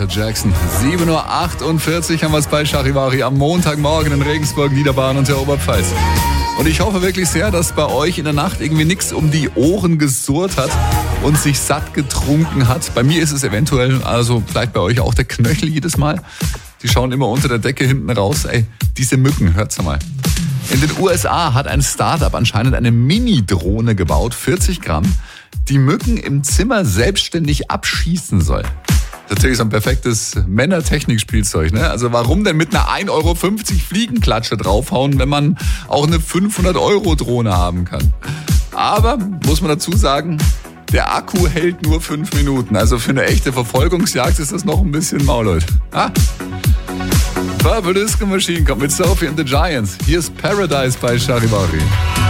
Michael Jackson. 7.48 Uhr haben wir es bei Charivari am Montagmorgen in Regensburg, Niederbayern und der Oberpfalz. Und ich hoffe wirklich sehr, dass bei euch in der Nacht irgendwie nichts um die Ohren gesurrt hat und sich satt getrunken hat. Bei mir ist es eventuell, also vielleicht bei euch auch der Knöchel jedes Mal. Die schauen immer unter der Decke hinten raus. Ey, diese Mücken, hört's mal. In den USA hat ein Startup anscheinend eine Mini-Drohne gebaut, 40 Gramm, die Mücken im Zimmer selbstständig abschießen soll. Natürlich so ein perfektes Männertechnikspielzeug, ne? Also warum denn mit einer 1,50 Euro Fliegenklatsche draufhauen, wenn man auch eine 500-Euro-Drohne haben kann? Aber, muss man dazu sagen, der Akku hält nur 5 Minuten. Also für eine echte Verfolgungsjagd ist das noch ein bisschen mau, Leute. Purple Disco Machine kommt mit Sophie and the Giants. Hier ist Paradise bei Charivari.